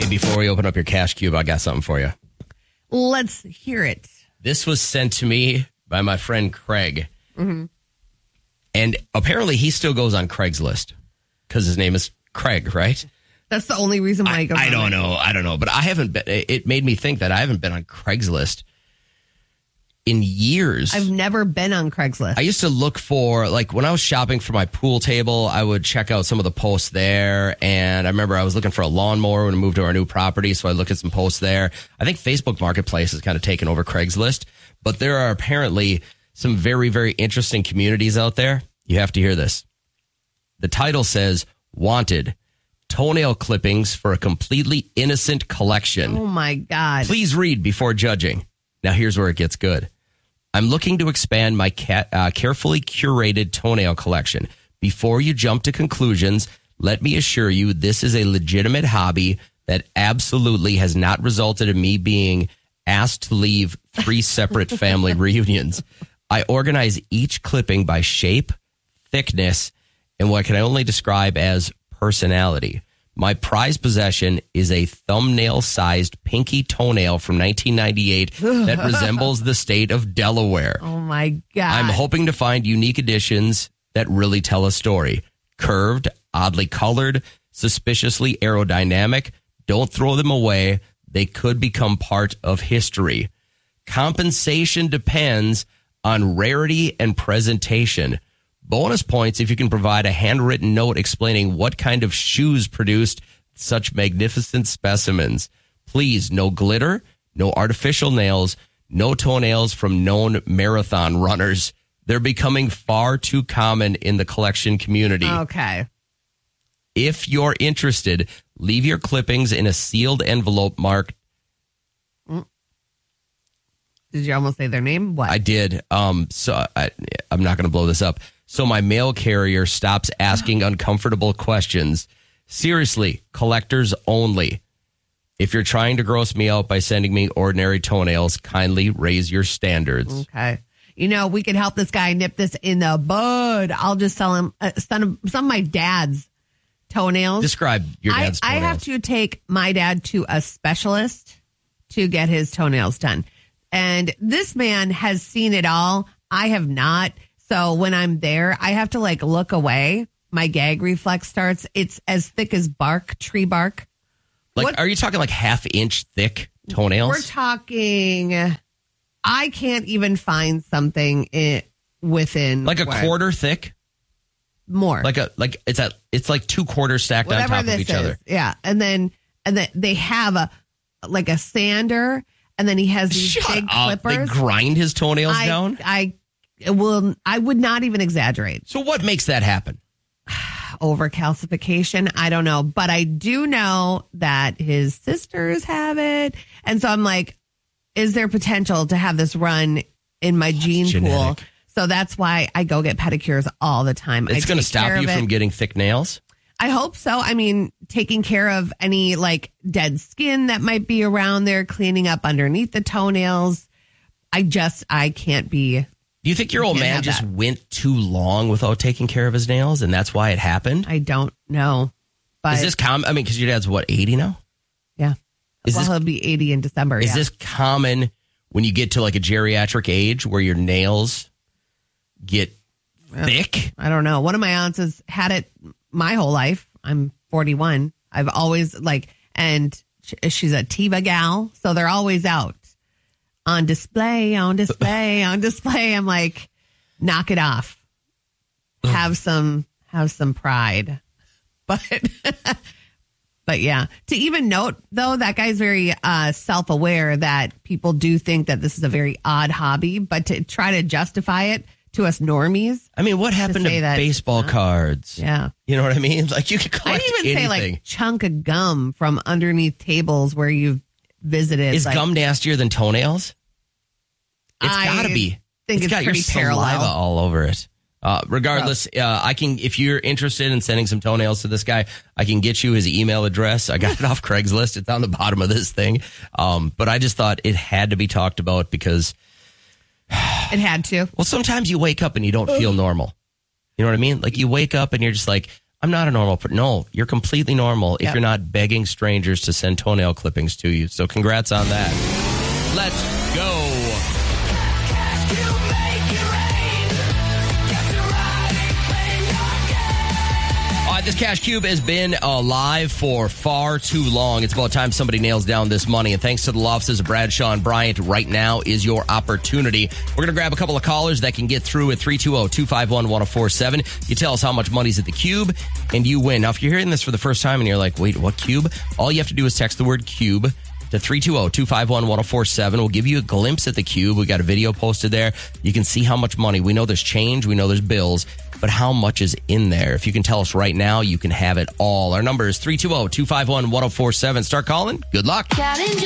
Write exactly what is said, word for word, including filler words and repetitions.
Hey, before we open up your cash cube, I got something for you. Let's hear it. This was sent to me by my friend Craig. Mm-hmm. And apparently he still goes on Craigslist because his name is Craig, right? That's the only reason why I, I go. I don't know. I don't know. But I haven't been. It made me think that I haven't been on Craigslist in years. I've never been on Craigslist. I used to look for, like, when I was shopping for my pool table, I would check out some of the posts there. And I remember I was looking for a lawnmower when we moved to our new property, so I looked at some posts there. I think Facebook Marketplace has kind of taken over Craigslist, but there are apparently some very, very interesting communities out there. You have to hear this. The title says, "Wanted, toenail clippings for a completely innocent collection." Oh, my God. Please read before judging. Now, here's where it gets good. "I'm looking to expand my cat, uh, carefully curated toenail collection. Before you jump to conclusions, let me assure you this is a legitimate hobby that absolutely has not resulted in me being asked to leave three separate family reunions. I organize each clipping by shape, thickness, and what can I only describe as personality. My prized possession is a thumbnail-sized pinky toenail from nineteen ninety-eight that resembles the state of Delaware. Oh, my God. I'm hoping to find unique additions that really tell a story. Curved, oddly colored, suspiciously aerodynamic. Don't throw them away. They could become part of history. Compensation depends on rarity and presentation. Bonus points if you can provide a handwritten note explaining what kind of shoes produced such magnificent specimens. Please, no glitter, no artificial nails, no toenails from known marathon runners. They're becoming far too common in the collection community. Okay. If you're interested, leave your clippings in a sealed envelope marked." Did you almost say their name? What? I did. Um, so I, I'm not going to blow this up. So my mail carrier stops asking uncomfortable questions. Seriously, collectors only. If you're trying to gross me out by sending me ordinary toenails, kindly raise your standards. Okay. You know, we could help this guy nip this in the bud. I'll just sell him uh, some, some of my dad's toenails. Describe your dad's I, toenails. I have to take my dad to a specialist to get his toenails done. And this man has seen it all. I have not. So when I'm there, I have to like look away. My gag reflex starts. It's as thick as bark, tree bark. Like, what? Are you talking like half inch thick toenails? We're talking, I can't even find something in, within. Like a what? quarter thick? More. Like a, like it's a, it's like two quarters stacked Whatever on top this of each is. other. Yeah. And then, and then they have a, like a sander, and then he has these Shut big up. clippers. They grind his toenails I, down? I will, I would not even exaggerate. So what makes that happen? Overcalcification. I don't know, but I do know that his sisters have it. And so I'm like, is there potential to have this run in my That's gene genetic. pool? So that's why I go get pedicures all the time. It's going to stop you from getting thick nails? I hope so. I mean, taking care of any like dead skin that might be around there, cleaning up underneath the toenails. I just, I can't be. Do you think your old Can't man have just that. went too long without taking care of his nails and that's why it happened? I don't know. But Is this common? I mean, because your dad's what, eighty now? yeah. Is well, this- he'll be eighty in December. Is yeah. this common when you get to like a geriatric age where your nails get thick? I don't know. One of my aunts has had it my whole life. I'm forty-one. I've always like, and sh- she's a Tiva gal. So they're always out on display, on display, on display. I'm like, knock it off. Have some, have some pride. But, but yeah, to even note though, that guy's very uh, self-aware that people do think that this is a very odd hobby, but to try to justify it to us normies. I mean, what happened to, say that baseball it's not- cards? Yeah. You know what I mean? Like you could I collect didn't even anything. say like chunk of gum from underneath tables where you've visited. Is like, gum nastier than toenails? It's I got to be. think it's got your pretty saliva parallel. all over it. Uh, regardless, uh, I can, if you're interested in sending some toenails to this guy, I can get you his email address. I got it off Craigslist. It's on the bottom of this thing. Um, but I just thought it had to be talked about because, It had to. well, sometimes you wake up and you don't feel normal. You know what I mean? Like you wake up and you're just like, I'm not a normal person. No, you're completely normal if Yep. you're not begging strangers to send toenail clippings to you. So congrats on that. Let's go. All right, this Cash Cube has been alive for far too long. It's about time somebody nails down this money. And thanks to the law offices of Bradshaw and Bryant, right now is your opportunity. We're going to grab a couple of callers that can get through at three two zero, two five one, one zero four seven. You tell us how much money's at the Cube, and you win. Now, if you're hearing this for the first time and you're like, wait, what Cube? All you have to do is text the word Cube to three two zero, two five one, one zero four seven. We'll give you a glimpse at the Cube. We got a video posted there. You can see how much money. We know there's change. We know there's bills. But how much is in there? If you can tell us right now, you can have it all. Our number is three two zero, two five one, one zero four seven. Start calling. Good luck. Challenge